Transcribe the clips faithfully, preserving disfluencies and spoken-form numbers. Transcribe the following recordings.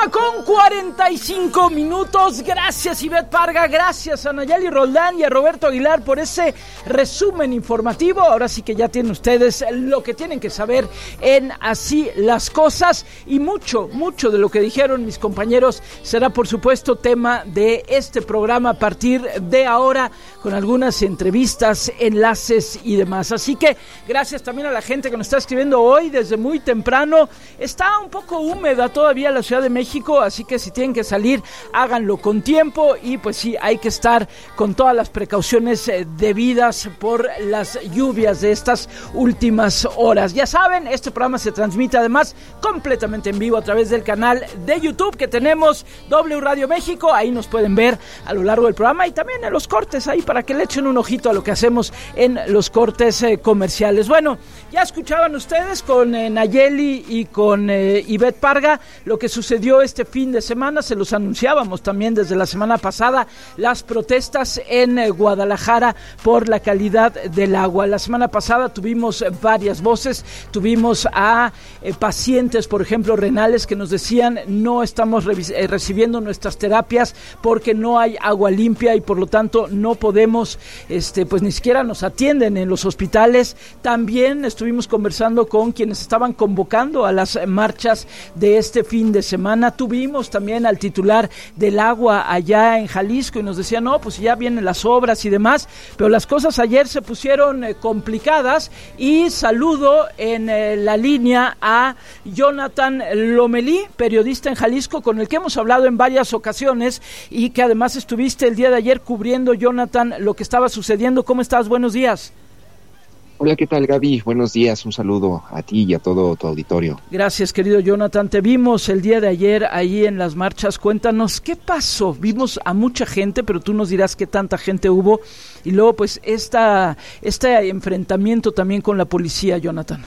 una con cuarenta y cinco minutos. Gracias, Ivette Parga, gracias a Nayeli Roldán y a Roberto Aguilar por ese resumen informativo. Ahora sí que ya tienen ustedes lo que tienen que saber en Así las Cosas, y mucho, mucho de lo que dijeron mis compañeros será por supuesto tema de este programa a partir de ahora, con algunas entrevistas, enlaces y demás. Así que gracias también a la gente que nos está escribiendo hoy desde muy temprano. Está un poco húmeda todavía la Ciudad de México, así que si tienen que salir, háganlo con tiempo, y pues sí, hay que estar con todas las precauciones eh, debidas por las lluvias de estas últimas horas. Ya saben, este programa se transmite además completamente en vivo a través del canal de YouTube que tenemos, W Radio México. Ahí nos pueden ver a lo largo del programa y también en los cortes, ahí para que le echen un ojito a lo que hacemos en los cortes eh, comerciales. Bueno, ya escuchaban ustedes con eh, Nayeli y con eh, Ivette Parga lo que sucedió este fin de semana. Se los anunciábamos también desde la semana pasada, las protestas en eh, Guadalajara por la calidad del agua. La semana pasada tuvimos eh, varias voces, tuvimos a eh, pacientes, por ejemplo, renales, que nos decían no estamos revis- eh, recibiendo nuestras terapias porque no hay agua limpia y por lo tanto no podemos, este, pues ni siquiera nos atienden en los hospitales. También estuvimos conversando con quienes estaban convocando a las marchas de este fin de semana. Tuvimos también al titular del agua allá en Jalisco y nos decía, no, pues ya vienen las obras y demás, pero las cosas ayer se pusieron eh, complicadas, y saludo en eh, la línea a Jonathan Lomelí, periodista en Jalisco, con el que hemos hablado en varias ocasiones y que además estuviste el día de ayer cubriendo, Jonathan, lo que estaba sucediendo. ¿Cómo estás? Buenos días. Hola, ¿qué tal, Gaby? Buenos días, un saludo a ti y a todo tu auditorio. Gracias, querido Jonathan. Te vimos el día de ayer ahí en las marchas. Cuéntanos, ¿qué pasó? Vimos a mucha gente, pero tú nos dirás qué tanta gente hubo. Y luego, pues, esta, este enfrentamiento también con la policía, Jonathan.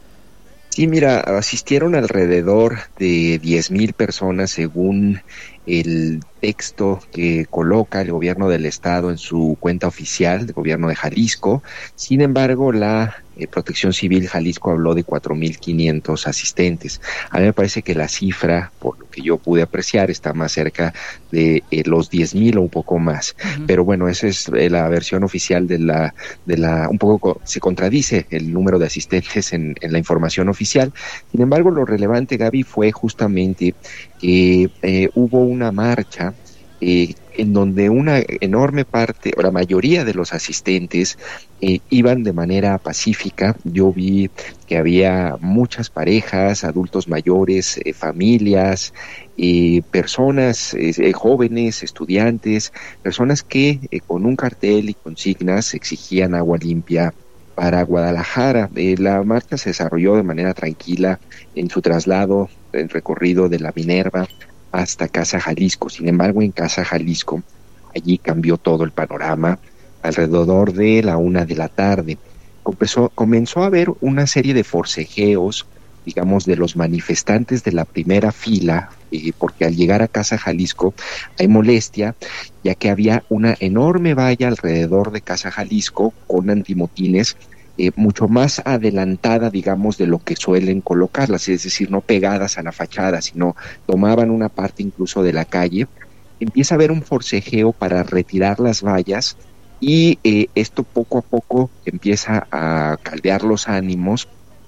Sí, mira, asistieron alrededor de diez mil personas según el texto que coloca el gobierno del estado en su cuenta oficial del gobierno de Jalisco. Sin embargo, la eh, Protección Civil Jalisco habló de cuatro mil quinientos asistentes. A mí me parece que la cifra, por lo que yo pude apreciar, está más cerca de eh, los diez mil o un poco más. Uh-huh. Pero bueno, esa es eh, la versión oficial de la, de la, un poco se contradice el número de asistentes en, en la información oficial. Sin embargo, lo relevante, Gaby, fue justamente que eh, hubo una marcha eh, en donde una enorme parte, o la mayoría de los asistentes eh, iban de manera pacífica. Yo vi que había muchas parejas, adultos mayores, eh, familias, eh, personas eh, jóvenes, estudiantes, personas que eh, con un cartel y consignas exigían agua limpia para Guadalajara. Eh, la marcha se desarrolló de manera tranquila en su traslado, el recorrido de la Minerva hasta Casa Jalisco. Sin embargo, en Casa Jalisco, allí cambió todo el panorama. Alrededor de la una de la tarde comenzó, comenzó a haber una serie de forcejeos, digamos, de los manifestantes de la primera fila, eh, porque al llegar a Casa Jalisco hay molestia, ya que había una enorme valla alrededor de Casa Jalisco con antimotines, eh, mucho más adelantada, digamos, de lo que suelen colocarlas, es decir, no pegadas a la fachada, sino tomaban una parte incluso de la calle. Empieza a haber un forcejeo para retirar las vallas, y eh, esto poco a poco empieza a caldear los ánimos.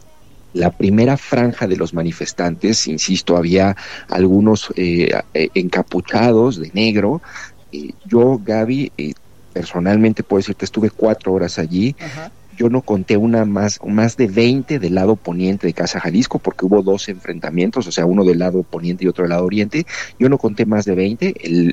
La primera franja de los manifestantes, insisto, había algunos eh, encapuchados de negro. Eh, yo, Gaby, eh, personalmente puedo decirte, estuve cuatro horas allí. Ajá. Yo no conté una más, más de veinte del lado poniente de Casa Jalisco, porque hubo dos enfrentamientos, o sea, uno del lado poniente y otro del lado oriente. Yo no conté más de veinte. El,